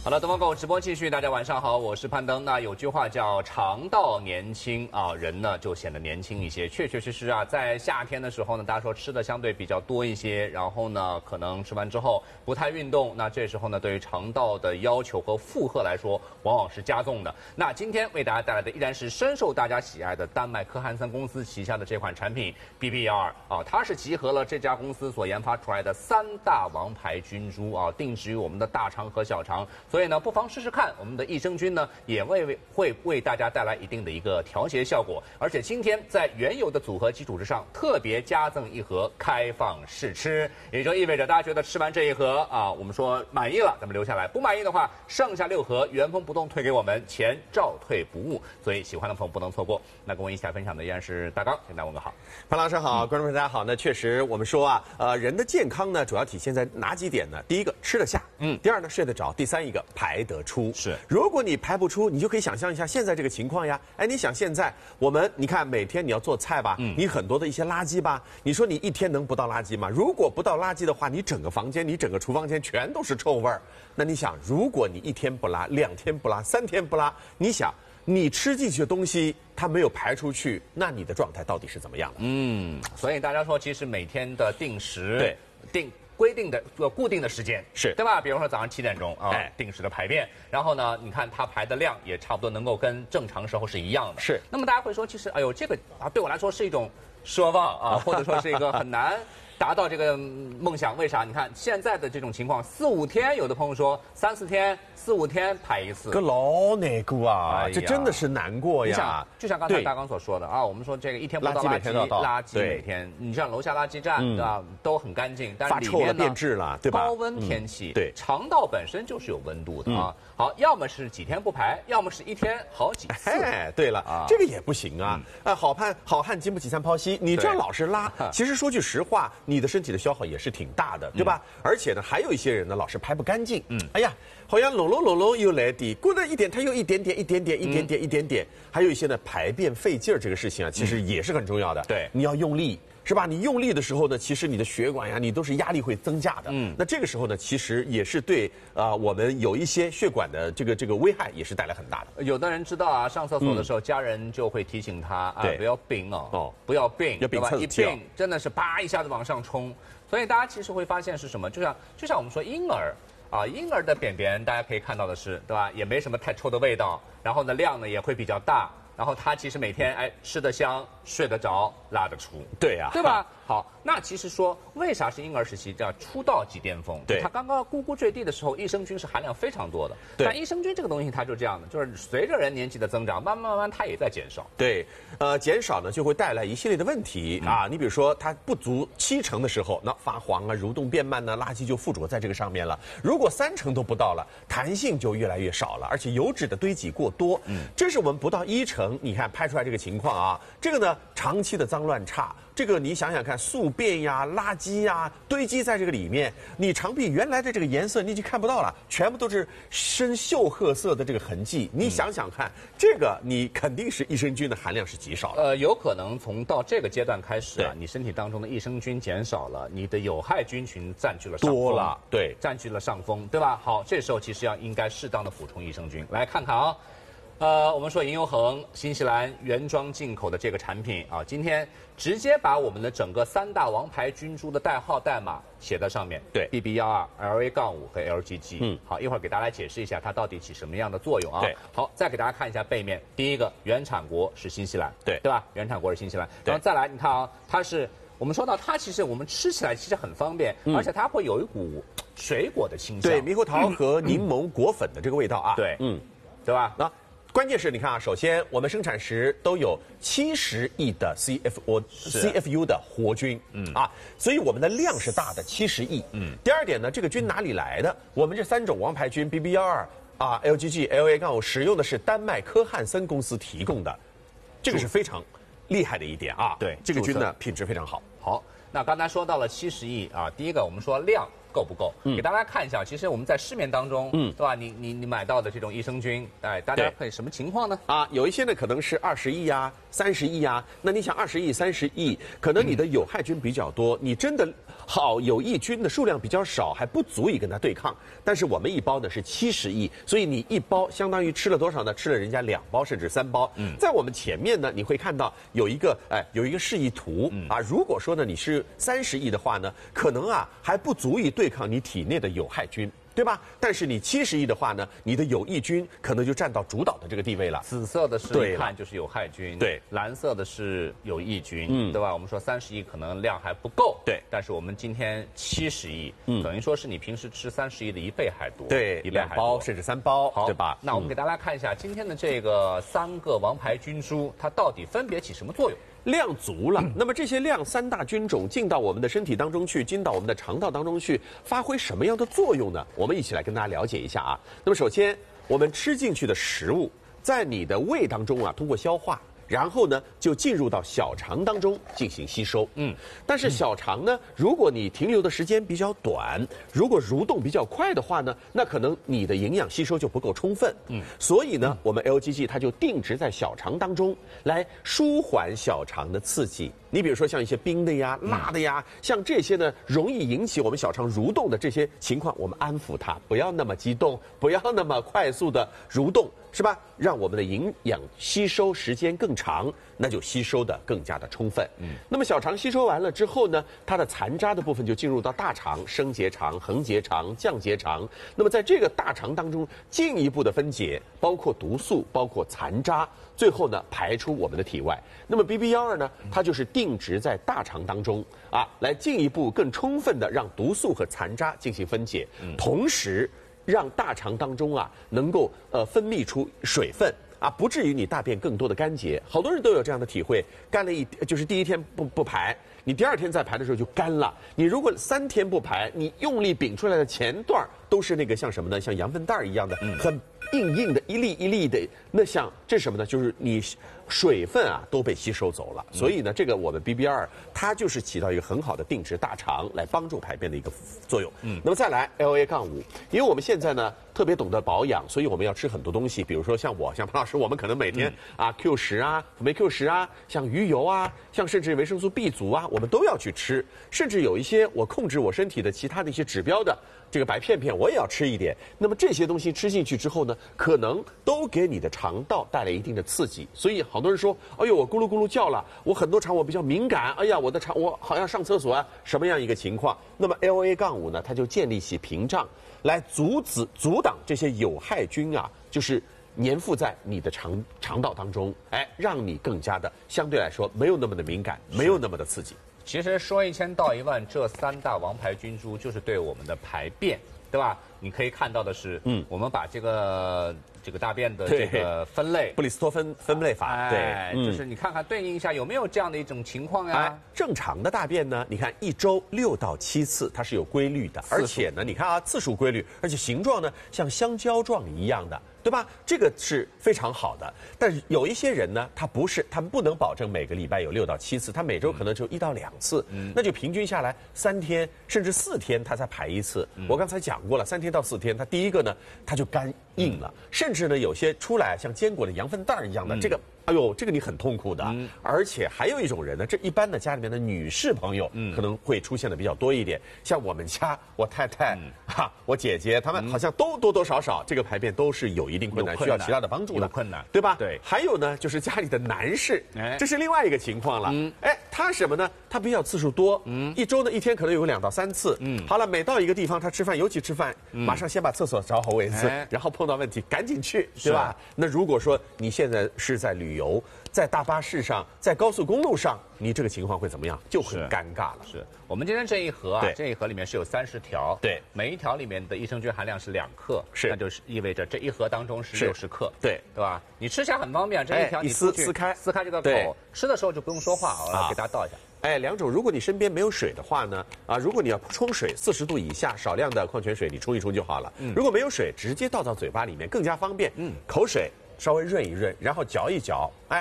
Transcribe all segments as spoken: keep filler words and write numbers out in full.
好了，东方购物直播继续，大家晚上好，我是潘登。那有句话叫“肠道年轻”啊，人呢就显得年轻一些。确确实实啊，在夏天的时候呢，大家说吃的相对比较多一些，然后呢，可能吃完之后不太运动，那这时候呢，对于肠道的要求和负荷来说，往往是加重的。那今天为大家带来的依然是深受大家喜爱的丹麦科汉森公司旗下的这款产品 B B 幺二啊，它是集合了这家公司所研发出来的三大王牌菌株啊，定植于我们的大肠和小肠。所以呢，不妨试试看，我们的益生菌呢，也为会为大家带来一定的一个调节效果。而且今天在原有的组合基础之上，特别加赠一盒开放试吃，也就意味着大家觉得吃完这一盒啊，我们说满意了，咱们留下来；不满意的话，剩下六盒原封不动退给我们，钱照退不误。所以喜欢的朋友不能错过。那跟我一起来分享的依然是大刚，先来问个好。 潘老师好，观众朋友大家好。那确实我们说啊，呃，人的健康呢，主要体现在哪几点呢？第一个吃得下，嗯；第二呢睡得着；第三一个排得出。 是， 如果你排不出，你就可以想象一下现在这个情况呀。哎，你想现在我们，你看每天你要做菜吧，嗯，你很多的一些垃圾吧，你说你一天能不倒垃圾吗？如果不倒垃圾的话，你整个房间，你整个厨房间全都是臭味儿。那你想，如果你一天不拉，两天不拉，三天不拉，你想，你吃进去的东西它没有排出去，那你的状态到底是怎么样的？ 嗯，所以大家说，其实每天的定时， 对， 定。规定的呃固定的时间是对吧？比如说早上七点钟啊， 哎， 定时的排便，然后呢，你看它排的量也差不多能够跟正常时候是一样的。 是。 那么大家会说，其实哎呦，这个啊对我来说是一种奢望啊，或者说是一个很难达到这个梦想。为啥？你看现在的这种情况，四五天，有的朋友说三四天、四五天排一次， 个老难过啊， 哎、 这真的是难过呀。 你想，就像刚才大刚所说的啊，我们说这个一天不倒垃圾，垃圾每天，你像楼下垃圾站、嗯、对吧，都很干净，但是里面呢变质了，对吧？ 高温天气， 嗯、对， 肠道本身就是有温度的啊。嗯、好，要么是几天不排，要么是一天好几次。 哎，对了，啊、这个也不行啊。嗯、啊，好汉好汉经不起三泡稀，你这样老是拉，其实说句实话，你的身体的消耗也是挺大的，对吧？嗯、而且呢，还有一些人呢，老是排不干净。嗯，哎呀，好像拢拢拢拢又来滴，过了一点，它又一点点、一点点、一点点、一点点。还有一些呢，排便费劲儿这个事情啊，其实也是很重要的。 对， 你要用力。是吧？你用力的时候呢，其实你的血管呀，你都是压力会增加的。嗯，那这个时候呢，其实也是对啊、呃，我们有一些血管的这个这个危害也是带来很大的。 有的人知道啊，上厕所的时候，嗯、家人就会提醒他啊，不要并哦，哦，不要并， 要并对吧？一并真的是啪一下子往上冲。所以大家其实会发现是什么？就像就像我们说婴儿啊，婴儿的便便大家可以看到的是，对吧？也没什么太臭的味道，然后呢量呢也会比较大。然后他其实每天哎吃得香，睡得着，拉得出， 对呀、啊， 对吧？好，那其实说为啥是婴儿时期叫出道即巅峰？ 对， 他刚刚咕咕坠地的时候，益生菌是含量非常多的。对，但益生菌这个东西它就这样的，就是随着人年纪的增长，慢慢慢慢它也在减少。 对，呃，减少呢就会带来一系列的问题、嗯、啊。你比如说它不足七成的时候，那发黄啊、蠕动变慢呢，垃圾就附着在这个上面了。如果三成都不到了，弹性就越来越少了，而且油脂的堆积过多。嗯，这是我们不到一成，你看拍出来这个情况啊，这个呢长期的脏乱差。这个你想想看，宿便呀、垃圾呀堆积在这个里面，你肠壁原来的这个颜色你已经看不到了，全部都是深锈褐色的这个痕迹。你想想看，嗯、这个你肯定是益生菌的含量是极少的。 呃，有可能从到这个阶段开始啊，你身体当中的益生菌减少了，你的有害菌群占据了上风， 多了，对， 占据了上风，对吧？好，这时候其实要应该适当的补充益生菌。来看看啊。呃，我们说银油恒新西兰原装进口的这个产品啊，今天直接把我们的整个三大王牌菌株的代号代码写在上面。 对 ，B B 幺二、L A 杠五和 L G G。嗯，好，一会儿给大家解释一下它到底起什么样的作用啊。 对， 好，再给大家看一下背面，第一个原产国是新西兰， 对对吧？原产国是新西兰。然后再来，你看啊，它是我们说到它其实我们吃起来其实很方便，嗯、而且它会有一股水果的清香， 对，猕猴桃和柠檬果粉的这个味道啊。 对，嗯，对吧？ 那。关键是你看啊，首先我们生产时都有七十亿的 C F O C F U 的活菌，嗯啊，所以我们的量是大的，七十亿。嗯。第二点呢，这个菌哪里来的？我们这三种王牌菌 B B 幺二啊、L G G、L A 杠五使用的是丹麦科汉森公司提供的，这个是非常厉害的一点啊。 对， 这个菌呢品质非常好。 好。那刚才说到了七十亿啊，第一个我们说量够不够？嗯，给大家看一下，其实我们在市面当中，嗯，对吧？你你你买到的这种益生菌，哎，大家会什么情况呢？ 啊，有一些呢可能是二十亿呀、三十亿呀，那你想二十亿、三十亿，可能你的有害菌比较多，你真的好有益菌的数量比较少，还不足以跟它对抗。但是我们一包呢是七十亿，所以你一包相当于吃了多少呢？吃了人家两包甚至三包。嗯，在我们前面呢，你会看到有一个哎有一个示意图、嗯、啊，如果说呢你是三十亿的话呢，可能啊还不足以对抗你体内的有害菌。对吧？但是你七十亿的话呢，你的有益菌可能就占到主导的这个地位了。 紫色的是一看就是有害菌， 对， 蓝色的是有益菌，嗯，对吧？我们说三十亿可能量还不够， 对， 但是我们今天七十亿，嗯，等于说是你平时吃三十亿的一倍还多， 对， 一倍还多， 两包甚至三包， 好， 对吧？ 那我们给大家看一下今天的这个三个王牌菌株，它到底分别起什么作用？ 量足了，那么这些量三大菌种进到我们的身体当中去，进到我们的肠道当中去，发挥什么样的作用呢？我们一起来跟大家了解一下啊。那么首先，我们吃进去的食物，在你的胃当中啊，通过消化，然后呢就进入到小肠当中进行吸收。嗯，但是小肠呢，如果你停留的时间比较短，如果蠕动比较快的话呢，那可能你的营养吸收就不够充分。嗯，所以呢，我们 L G G 它就定植在小肠当中，来舒缓小肠的刺激。你比如说像一些冰的呀、辣的呀，像这些呢，容易引起我们小肠蠕动的这些情况，我们安抚它，不要那么激动，不要那么快速的蠕动，是吧？让我们的营养吸收时间更长，那就吸收的更加的充分。嗯，那么小肠吸收完了之后呢，它的残渣的部分就进入到大肠、升结肠、横结肠、降结肠。那么在这个大肠当中进一步的分解，包括毒素，包括残渣，最后呢排出我们的体外。那么 B B 一二呢，它就是定植在大肠当中啊，来进一步更充分的让毒素和残渣进行分解，同时让大肠当中啊能够呃分泌出水分啊，不至于你大便更多的干结。好多人都有这样的体会，干了一就是第一天不不排，你第二天再排的时候就干了。你如果三天不排，你用力抿出来的前段都是那个像什么呢？像羊粪蛋一样的，很硬硬的一粒一粒的，那像这是什么呢？就是你水分啊都被吸收走了。所以呢，这个我们 B B 二它就是起到一个很好的定植大肠来帮助排便的一个作用。嗯，那么再来 L A 杠五，因为我们现在呢特别懂得保养，所以我们要吃很多东西，比如说像我，像潘老师，我们可能每天、嗯、啊 Q 十啊、辅酶 Q 十啊，像鱼油啊，像甚至维生素 B 族啊，我们都要去吃，甚至有一些我控制我身体的其他的一些指标的。这个白片片我也要吃一点，那么这些东西吃进去之后呢，可能都给你的肠道带来一定的刺激。所以好多人说，哎呦，我咕噜咕噜叫了，我很多肠我比较敏感，哎呀，我的肠我好像上厕所啊，什么样一个情况？那么 L A 杠五呢，它就建立起屏障，来阻止阻挡这些有害菌啊，就是粘附在你的肠肠道当中，哎，让你更加的相对来说没有那么的敏感，没有那么的刺激。 其实说一千道一万，这三大王牌菌株就是对我们的排便，对吧？你可以看到的是，嗯，我们把这个这个大便的这个分类， 布里斯托芬分类法， 哎、对，就是你看看对应一下有没有这样的一种情况呀？哎， 正常的大便呢，你看一周六到七次，它是有规律的，而且呢，你看啊，次数规律，而且形状呢像香蕉状一样的。对吧？这个是非常好的，但是有一些人呢，他不是，他们不能保证每个礼拜有六到七次，他每周可能只有一到两次，嗯，那就平均下来三天甚至四天他才排一次。嗯、我刚才讲过了，三天到四天，他第一个呢，他就干硬了，嗯、甚至呢有些出来像坚果的羊粪蛋一样的，嗯、这个。哎呦，这个你很痛苦的，嗯、而且还有一种人呢，这一般的家里面的女士朋友，嗯、可能会出现的比较多一点。像我们家，我太太、嗯、哈，我姐姐，她们好像都多多少少这个排便都是有一定困难，需要其他的帮助的， 有困难， 对吧？ 对。 还有呢，就是家里的男士，哎，这是另外一个情况了。嗯，哎，他什么呢？他比较次数多，嗯，一周呢一天可能有两到三次。嗯，好了，每到一个地方他吃饭，尤其吃饭，嗯、马上先把厕所找好位置，哎、然后碰到问题赶紧去，对吧？那如果说你现在是在旅游。在大巴士上，在高速公路上，你这个情况会怎么样？就很尴尬了。 是我们今天这一盒啊，这一盒里面是有三十条， 对， 每一条里面的益生菌含量是两克， 是， 那就是意味着这一盒当中是六十克， 对， 对吧？你吃起来很方便，这一条你撕撕开， 撕开这个口，吃的时候就不用说话，我来给大家倒一下。 哎，两种，如果你身边没有水的话呢，啊，如果你要冲水，四十度以下少量的矿泉水，你冲一冲就好了。嗯，如果没有水，直接倒到嘴巴里面更加方便。嗯，口水稍微润一润，然后嚼一嚼，哎。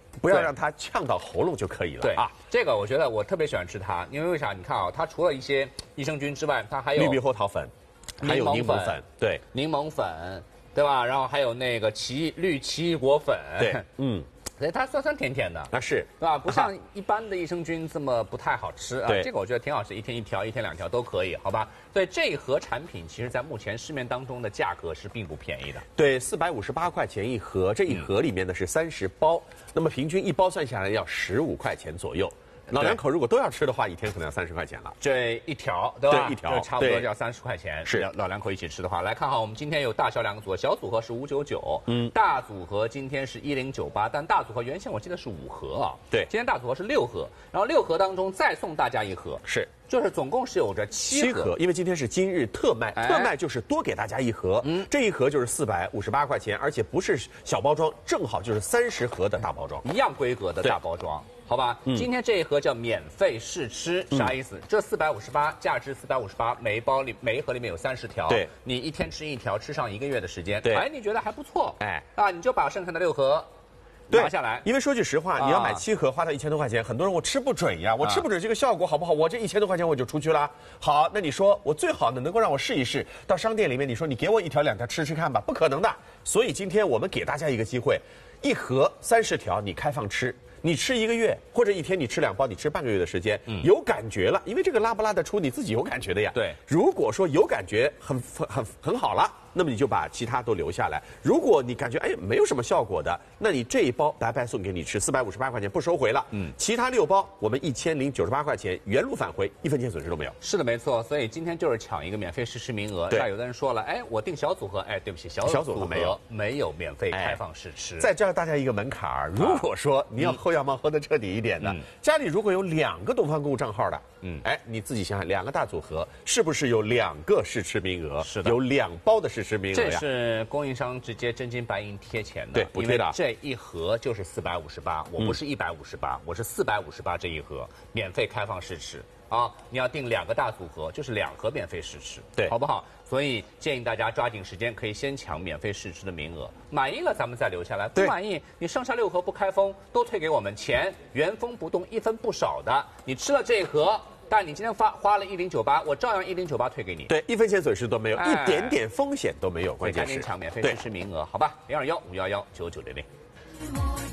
不要让它呛到喉咙就可以了。 对啊， 这个我觉得我特别喜欢吃它，因为为啥？你看啊，它除了一些益生菌之外，它还有绿猕猴桃粉，还有柠檬粉，对， 柠檬粉，对吧？然后还有那个奇异绿奇异果粉， 对，嗯。 所以它酸酸甜甜的， 啊是， 对吧？不像一般的益生菌这么不太好吃啊。 对， 这个我觉得挺好吃，一天一条，一天两条都可以，好吧？所以这一盒产品，其实在目前市面当中的价格是并不便宜的。 对，四百五十八块钱一盒，这一盒里面呢是三十包，那么平均一包算下来要十五块钱左右。老两口如果都要吃的话，一天可能要三十块钱了。 这一条，对吧？ 对，一条差不多要三十块钱。 是， 老两口一起吃的话，来看哈，我们今天有大小两个组合，小组合是五九九，嗯，大组合今天是一零九八，但大组合原先我记得是五盒啊。 对， 今天大组合是六盒，然后六盒当中再送大家一盒。 是。 就是总共是有着七盒， 因为今天是今日特卖， 哎、 特卖就是多给大家一盒，嗯，这一盒就是四百五十八块钱，而且不是小包装，正好就是三十盒的大包装， 一样规格的大包装，好吧？嗯、今天这一盒叫免费试吃，啥意思？嗯、这四百五十八，价值四百五十八，每一包里每一盒里面有三十条， 对， 你一天吃一条，吃上一个月的时间， 对， 哎，你觉得还不错， 哎， 啊，你就把剩下的六盒。拿下来， 因为说句实话，你要买七盒花到一千多块钱，很多人我吃不准呀，我吃不准这个效果好不好？我这一千多块钱我就出去了。好，那你说我最好呢能够让我试一试，到商店里面你说你给我一条两条吃吃看吧，不可能的。所以今天我们给大家一个机会，一盒三十条你开放吃。你吃一个月或者一天，你吃两包，你吃半个月的时间，嗯、有感觉了，因为这个拉不拉得出你自己有感觉的呀。 对， 如果说有感觉很很很很好了，那么你就把其他都留下来。如果你感觉哎没有什么效果的，那你这一包白白送给你吃，四百五十八块钱不收回了。嗯，其他六包我们一千零九十八块钱原路返回，一分钱损失都没有。 是的，没错。所以今天就是抢一个免费试吃名额。 对， 那有的人说了，哎，我订小组合，哎，对不起，小小组合没有没有免费开放试吃。 再教大家一个门槛儿，如果说你要喝药猫喝得彻底一点的，嗯、家里如果有两个东方购物账号的，嗯，哎，你自己想想，两个大组合是不是有两个试吃名额？ 是的， 有两包的试吃名额呀。 这是供应商直接真金白银贴钱的， 对，补贴的。 这一盒就是四百五十八，我不是一百五十八，我是四百五十八这一盒免费开放试吃啊！你要订两个大组合，就是两盒免费试吃， 对， 好不好？所以建议大家抓紧时间，可以先抢免费试吃的名额，满意了咱们再留下来，不满意你剩下六盒不开封都退给我们，钱原封不动，一分不少的。你吃了这一盒，但你今天发花了一零九八，我照样一零九八退给你， 对，一分钱损失都没有，哎、一点点风险都没有，关键是赶紧抢免费试吃名额，好吧？零二幺五幺幺九九零零。